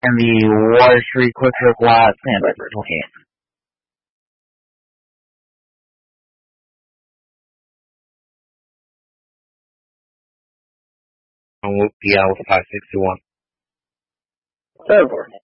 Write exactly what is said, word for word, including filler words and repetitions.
And the Water Street Quick Trip Lot, stand by for twenty-eight. On P L five sixty-one. Seven four.